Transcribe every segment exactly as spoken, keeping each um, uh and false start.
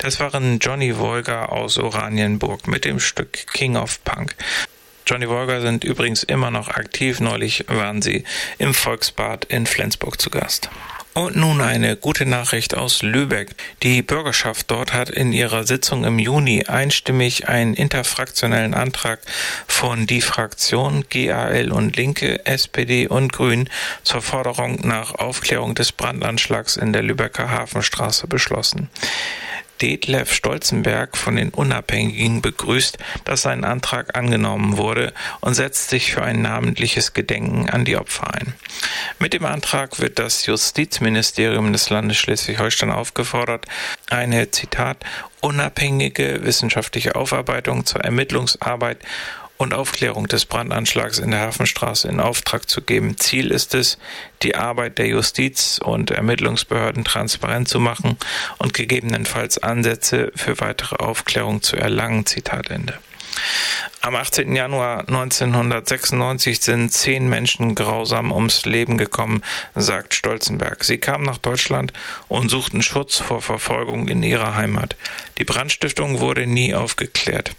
Das waren Johnny Wolger aus Oranienburg mit dem Stück King of Punk. Johnny Wolger sind übrigens immer noch aktiv. Neulich waren sie im Volksbad in Flensburg zu Gast. Und nun eine gute Nachricht aus Lübeck. Die Bürgerschaft dort hat in ihrer Sitzung im Juni einstimmig einen interfraktionellen Antrag von die Fraktion, G A L und Linke, S P D und Grün zur Forderung nach Aufklärung des Brandanschlags in der Lübecker Hafenstraße beschlossen. Detlef Stolzenberg von den Unabhängigen begrüßt, dass sein Antrag angenommen wurde und setzt sich für ein namentliches Gedenken an die Opfer ein. Mit dem Antrag wird das Justizministerium des Landes Schleswig-Holstein aufgefordert, eine, Zitat, unabhängige wissenschaftliche Aufarbeitung zur Ermittlungsarbeit und Aufklärung des Brandanschlags in der Hafenstraße in Auftrag zu geben. Ziel ist es, die Arbeit der Justiz- und Ermittlungsbehörden transparent zu machen und gegebenenfalls Ansätze für weitere Aufklärung zu erlangen. Zitat Ende. Am achtzehnten Januar neunzehnhundertsechsundneunzig sind zehn Menschen grausam ums Leben gekommen, sagt Stolzenberg. Sie kamen nach Deutschland und suchten Schutz vor Verfolgung in ihrer Heimat. Die Brandstiftung wurde nie aufgeklärt.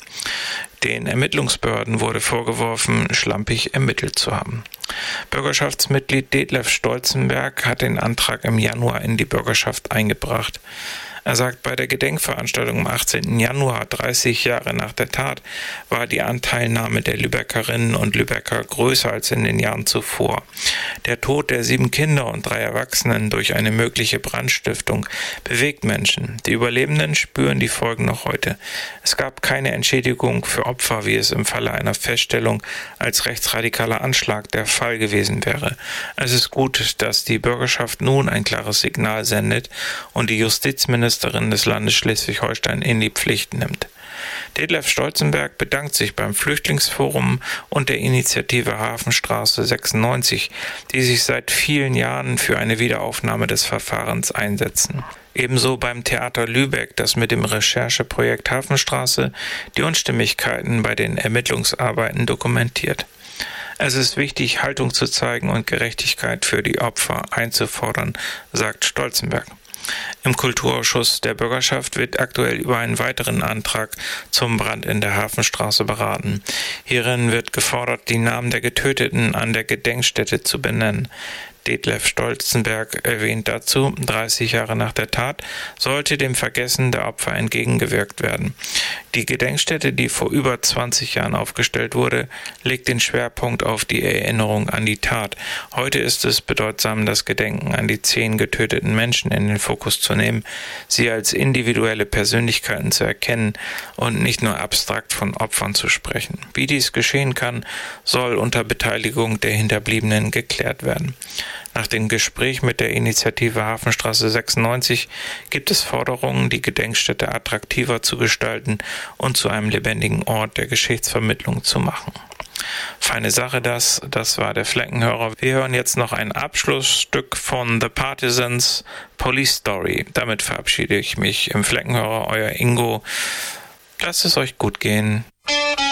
Den Ermittlungsbehörden wurde vorgeworfen, schlampig ermittelt zu haben. Bürgerschaftsmitglied Detlef Stolzenberg hat den Antrag im Januar in die Bürgerschaft eingebracht. Er sagt, bei der Gedenkveranstaltung am achtzehnten Januar, dreißig Jahre nach der Tat, war die Anteilnahme der Lübeckerinnen und Lübecker größer als in den Jahren zuvor. Der Tod der sieben Kinder und drei Erwachsenen durch eine mögliche Brandstiftung bewegt Menschen. Die Überlebenden spüren die Folgen noch heute. Es gab keine Entschädigung für Opfer, wie es im Falle einer Feststellung als rechtsradikaler Anschlag der Fall gewesen wäre. Es ist gut, dass die Bürgerschaft nun ein klares Signal sendet und die Justizministerin des Landes Schleswig-Holstein in die Pflicht nimmt. Detlef Stolzenberg bedankt sich beim Flüchtlingsforum und der Initiative Hafenstraße sechsundneunzig, die sich seit vielen Jahren für eine Wiederaufnahme des Verfahrens einsetzen. Ebenso beim Theater Lübeck, das mit dem Rechercheprojekt Hafenstraße die Unstimmigkeiten bei den Ermittlungsarbeiten dokumentiert. Es ist wichtig, Haltung zu zeigen und Gerechtigkeit für die Opfer einzufordern, sagt Stolzenberg. Im Kulturausschuss der Bürgerschaft wird aktuell über einen weiteren Antrag zum Brand in der Hafenstraße beraten. Hierin wird gefordert, die Namen der Getöteten an der Gedenkstätte zu benennen. Detlef Stolzenberg erwähnt dazu, dreißig Jahre nach der Tat sollte dem Vergessen der Opfer entgegengewirkt werden. Die Gedenkstätte, die vor über zwanzig Jahren aufgestellt wurde, legt den Schwerpunkt auf die Erinnerung an die Tat. Heute ist es bedeutsam, das Gedenken an die zehn getöteten Menschen in den Fokus zu nehmen, sie als individuelle Persönlichkeiten zu erkennen und nicht nur abstrakt von Opfern zu sprechen. Wie dies geschehen kann, soll unter Beteiligung der Hinterbliebenen geklärt werden. Nach dem Gespräch mit der Initiative Hafenstraße sechsundneunzig gibt es Forderungen, die Gedenkstätte attraktiver zu gestalten und zu einem lebendigen Ort der Geschichtsvermittlung zu machen. Feine Sache das, das war der Fleckenhörer. Wir hören jetzt noch ein Abschlussstück von The Partisans, Police Story. Damit verabschiede ich mich im Fleckenhörer, euer Ingo. Lasst es euch gut gehen.